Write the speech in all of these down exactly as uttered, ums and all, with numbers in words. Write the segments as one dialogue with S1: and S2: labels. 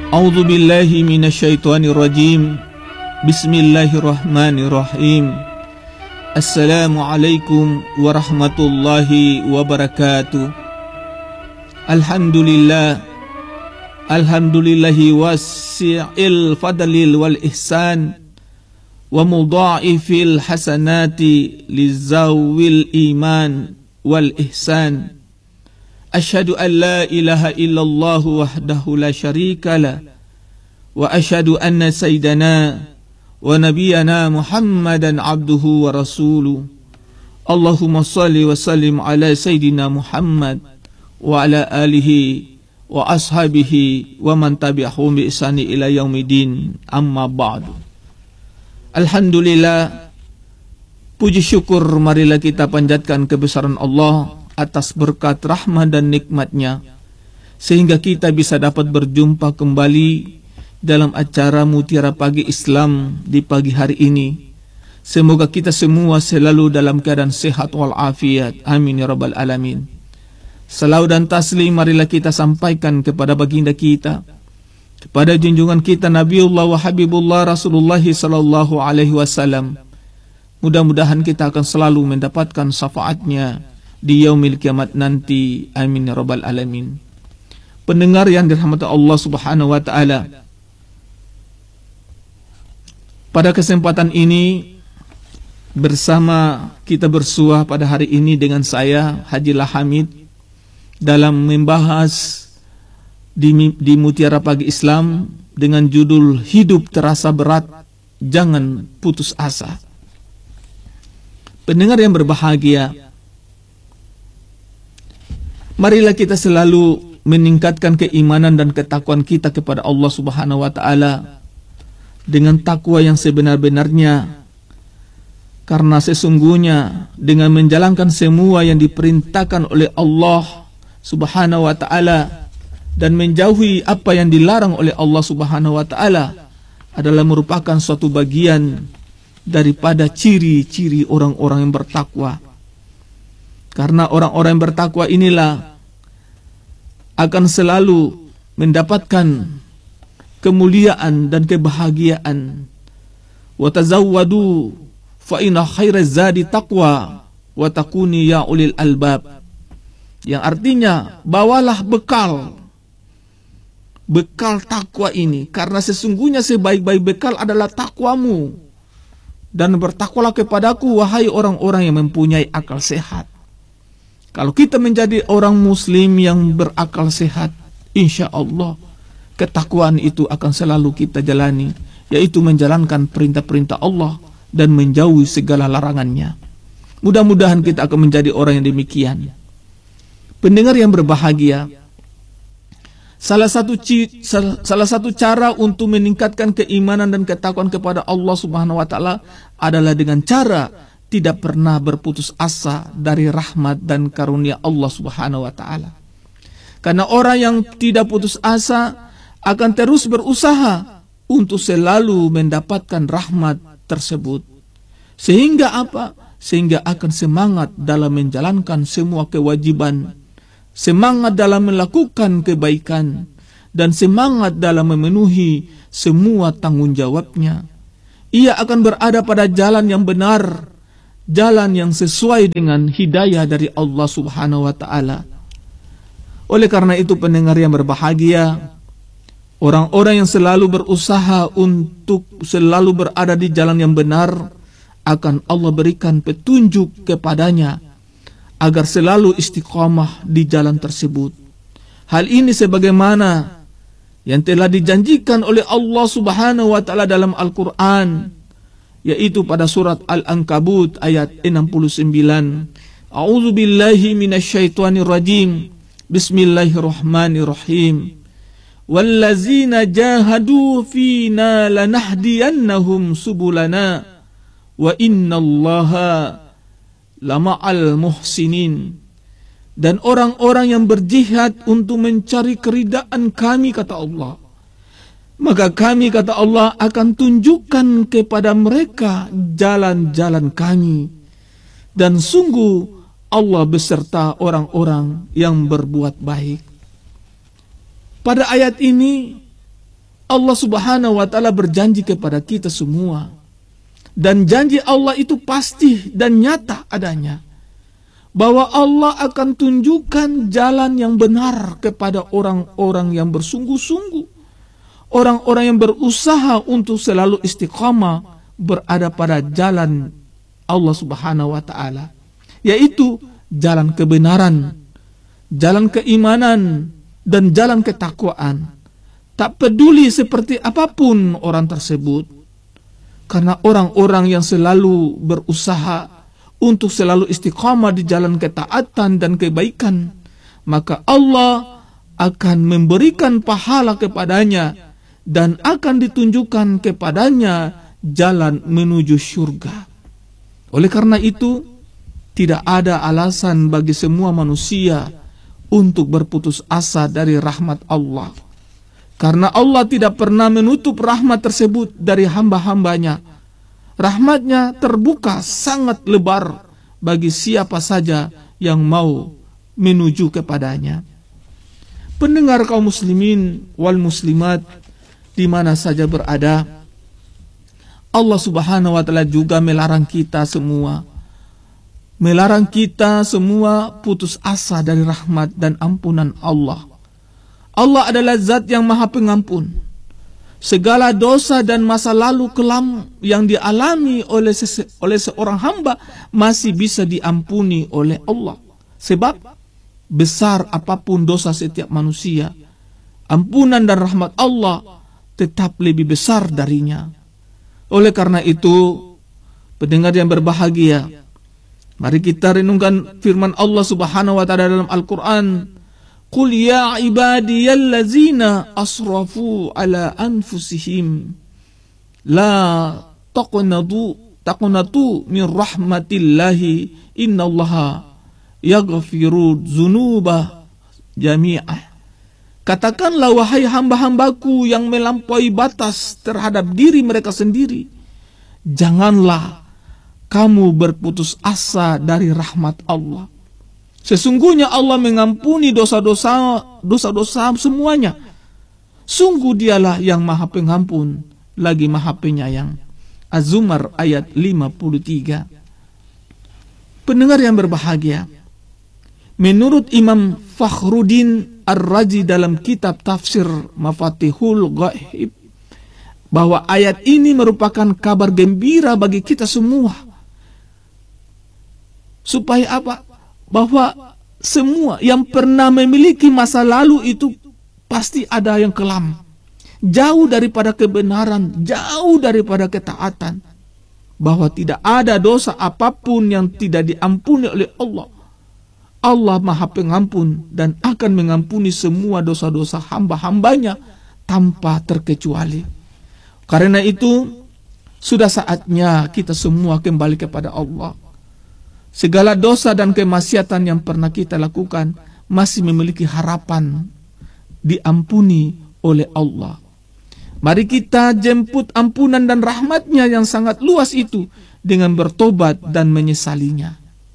S1: A'udzu billahi minasyaitonir rajim. Bismillahirrahmanirrahim. Assalamualaikum warahmatullahi wabarakatuh. Alhamdulillah. Alhamdulillahi wasi'il fadlil wal ihsan wa mudha'ifil hasanati lizawil iman wal ihsan. Asyhadu an la ilaha illallah wahdahu la syarika la wa asyhadu anna sayyidana wa nabiyyana Muhammadan abduhu wa rasuluh. Allahumma salli wa sallim ala sayyidina Muhammad wa ala alihi wa ashabihi wa man tabi'ahum bi ihsani ila yaumidin. Amma ba'du. Alhamdulillah, puji syukur marilah kita panjatkan kebesaran Allah atas berkat rahmat dan nikmatnya, sehingga kita bisa dapat berjumpa kembali dalam acara Mutiara Pagi Islam di pagi hari ini. Semoga kita semua selalu dalam keadaan sehat walafiat. Amin ya rabbal alamin. Salawat dan taslim marilah kita sampaikan kepada baginda kita, kepada junjungan kita Nabiullah wa Habibullah Rasulullah sallallahu alaihi wasallam. Mudah-mudahan kita akan selalu mendapatkan syafaatnya di yaumil kiamat nanti. Amin ya rabbal alamin. Pendengar yang dirahmati Allah Subhanahu wa taala, pada kesempatan ini bersama kita bersuah pada hari ini dengan saya Haji Lahamid dalam membahas di, di Mutiara Pagi Islam dengan judul Hidup Terasa Berat, Jangan Putus Asa. Pendengar yang berbahagia, marilah kita selalu meningkatkan keimanan dan ketakwaan kita kepada Allah Subhanahu wa taala dengan takwa yang sebenar-benarnya, karena sesungguhnya dengan menjalankan semua yang diperintahkan oleh Allah Subhanahu wa taala dan menjauhi apa yang dilarang oleh Allah Subhanahu wa taala adalah merupakan suatu bagian daripada ciri-ciri orang-orang yang bertakwa. Karena orang-orang yang bertakwa inilah akan selalu mendapatkan kemuliaan dan kebahagiaan. Wa tazawwadu fa inna khairaz zadi taqwa wa takuni ya ulil albab. Yang artinya, bawalah bekal bekal takwa ini, karena sesungguhnya sebaik-baik bekal adalah takwamu, dan bertakwalah kepadaku wahai orang-orang yang mempunyai akal sehat. Kalau kita menjadi orang muslim yang berakal sehat, insya Allah ketakwaan itu akan selalu kita jalani, yaitu menjalankan perintah-perintah Allah dan menjauhi segala larangannya. Mudah-mudahan kita akan menjadi orang yang demikian. Pendengar yang berbahagia, salah satu salah satu cara untuk meningkatkan keimanan dan ketakwaan kepada Allah Subhanahu wa taala adalah dengan cara tidak pernah berputus asa dari rahmat dan karunia Allah Subhanahu wa taala. Karena orang yang tidak putus asa akan terus berusaha untuk selalu mendapatkan rahmat tersebut. Sehingga apa? Sehingga akan semangat dalam menjalankan semua kewajiban, semangat dalam melakukan kebaikan, dan semangat dalam memenuhi semua tanggung jawabnya. Ia akan berada pada jalan yang benar, jalan yang sesuai dengan hidayah dari Allah Subhanahu wa taala. Oleh karena itu, pendengar yang berbahagia, orang-orang yang selalu berusaha untuk selalu berada di jalan yang benar, akan Allah berikan petunjuk kepadanya agar selalu istiqamah di jalan tersebut. Hal ini sebagaimana yang telah dijanjikan oleh Allah Subhanahu wa taala dalam Al-Qur'an, yaitu pada surat Al-Ankabut ayat enam puluh sembilan. A'udzu billahi minasyaitonir rajim. Bismillahirrahmanirrahim. Wallazina jahadu fina lanahdiyannahum subulana wa innallaha lama'al muhsinin. Dan orang-orang yang berjihad untuk mencari keridaan kami, kata Allah, maka kami, kata Allah, akan tunjukkan kepada mereka jalan-jalan kami. Dan sungguh Allah beserta orang-orang yang berbuat baik. Pada ayat ini Allah Subhanahu wa Ta'ala berjanji kepada kita semua, dan janji Allah itu pasti dan nyata adanya, bahwa Allah akan tunjukkan jalan yang benar kepada orang-orang yang bersungguh-sungguh, orang-orang yang berusaha untuk selalu istiqamah berada pada jalan Allah Subhanahu wa Ta'ala, yaitu jalan kebenaran, jalan keimanan, dan jalan ketakwaan. Tak peduli seperti apapun orang tersebut, karena orang-orang yang selalu berusaha untuk selalu istiqamah di jalan ketaatan dan kebaikan, maka Allah akan memberikan pahala kepadanya dan akan ditunjukkan kepadanya jalan menuju surga. Oleh karena itu, tidak ada alasan bagi semua manusia untuk berputus asa dari rahmat Allah, karena Allah tidak pernah menutup rahmat tersebut dari hamba-hambanya. Rahmatnya terbuka sangat lebar bagi siapa saja yang mau menuju kepadanya. Pendengar kaum muslimin wal muslimat di mana saja berada, Allah Subhanahu wa Ta'ala juga melarang kita semua, melarang kita semua putus asa dari rahmat dan ampunan Allah. Allah adalah zat yang maha pengampun. Segala dosa dan masa lalu kelam yang dialami oleh, sese, oleh seorang hamba masih bisa diampuni oleh Allah. Sebab besar apapun dosa setiap manusia, ampunan dan rahmat Allah tetap lebih besar darinya. Oleh karena itu, pendengar yang berbahagia, mari kita renungkan firman Allah Subhanahu wa Ta'ala dalam Al-Quran. Qul ya ibadiyallazina asrafu ala anfusihim la taqnatu taqnatu min rahmatillahi innallaha yaghfiru dzunuba jami'ah. Katakanlah, wahai hamba-hambaku yang melampaui batas terhadap diri mereka sendiri, janganlah kamu berputus asa dari rahmat Allah. Sesungguhnya Allah mengampuni dosa-dosa dosa-dosa semuanya. Sungguh dialah yang maha pengampun lagi maha penyayang. Az-Zumar ayat lima puluh tiga. Pendengar yang berbahagia, menurut Imam Fakhruddin Ar-Razi dalam kitab tafsir Mafatihul Ghaib, bahwa ayat ini merupakan kabar gembira bagi kita semua. Supaya apa? Bahwa semua yang pernah memiliki masa lalu itu pasti ada yang kelam, jauh daripada kebenaran, jauh daripada ketaatan, bahwa tidak ada dosa apapun yang tidak diampuni oleh Allah. Allah maha pengampun dan akan mengampuni semua dosa-dosa hamba-hambanya tanpa terkecuali. Karena itu, sudah saatnya kita semua kembali kepada Allah. Segala dosa dan kemaksiatan yang pernah kita lakukan masih memiliki harapan diampuni oleh Allah. Mari kita jemput ampunan dan rahmatnya yang sangat luas itu dengan bertobat dan menyesalinya.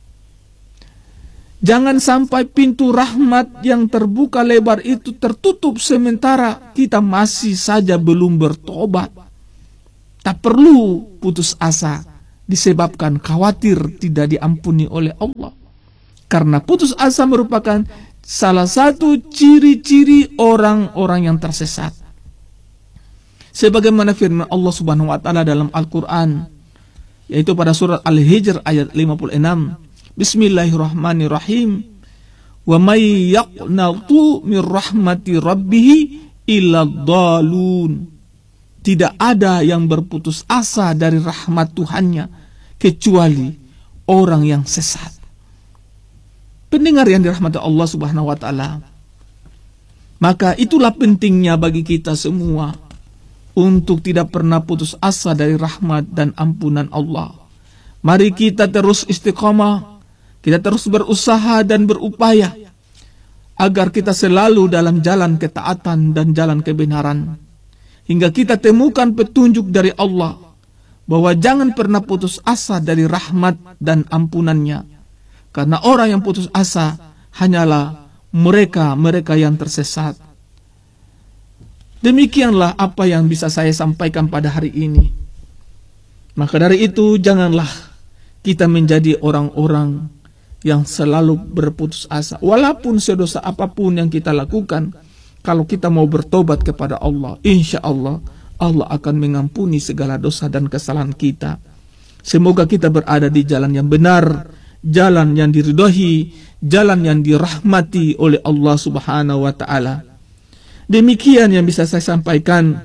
S1: Jangan sampai pintu rahmat yang terbuka lebar itu tertutup sementara kita masih saja belum bertobat. Tak perlu putus asa disebabkan khawatir tidak diampuni oleh Allah. Karena putus asa merupakan salah satu ciri-ciri orang-orang yang tersesat. Sebagaimana firman Allah Subhanahu wa Ta'ala dalam Al-Quran, yaitu pada surat Al-Hijr ayat lima puluh enam. Bismillahirrahmanirrahim. Wa may yaqnatu min rahmati rabbih illa dhalun. Tidak ada yang berputus asa dari rahmat Tuhannya kecuali orang yang sesat. Pendengar yang dirahmati Allah Subhanahu wa Ta'ala, maka itulah pentingnya bagi kita semua untuk tidak pernah putus asa dari rahmat dan ampunan Allah. Mari kita terus istiqamah, kita terus berusaha dan berupaya agar kita selalu dalam jalan ketaatan dan jalan kebenaran, hingga kita temukan petunjuk dari Allah, bahwa jangan pernah putus asa dari rahmat dan ampunannya. Karena orang yang putus asa hanyalah mereka-mereka yang tersesat. Demikianlah apa yang bisa saya sampaikan pada hari ini. Maka dari itu, janganlah kita menjadi orang-orang yang selalu berputus asa. Walaupun sedosa apapun yang kita lakukan, kalau kita mau bertobat kepada Allah, insya Allah, Allah akan mengampuni segala dosa dan kesalahan kita. Semoga kita berada di jalan yang benar, jalan yang diridhoi, jalan yang dirahmati oleh Allah Subhanahu wa Ta'ala. Demikian yang bisa saya sampaikan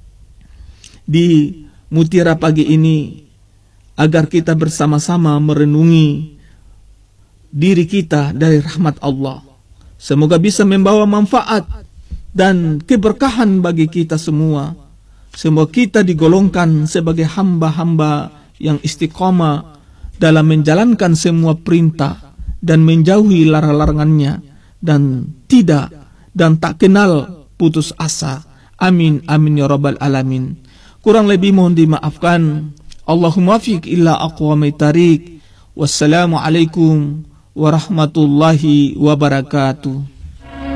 S1: di Mutiara pagi ini, agar kita bersama-sama merenungi diri kita dari rahmat Allah. Semoga bisa membawa manfaat dan keberkahan bagi kita semua. Semoga kita digolongkan sebagai hamba-hamba yang istiqomah dalam menjalankan semua perintah dan menjauhi larang-larangannya, dan tidak dan tak kenal putus asa. Amin amin ya rabbal alamin. Kurang lebih mohon dimaafkan. Allahumma fiq illa aqwamit tariq. Wassalamualaikum warahmatullahi wabarakatuh.